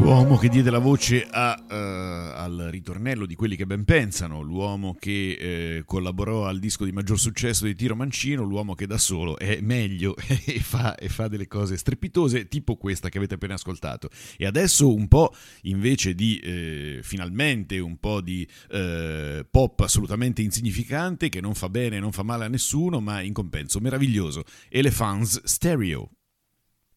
L'uomo che diede la voce al ritornello di Quelli che ben pensano, l'uomo che collaborò al disco di maggior successo di Tiro Mancino, l'uomo che da solo è meglio e fa delle cose strepitose, tipo questa che avete appena ascoltato. E adesso un po' invece di finalmente un po' di pop assolutamente insignificante, che non fa bene, non fa male a nessuno, ma in compenso meraviglioso. Elephants Stereo.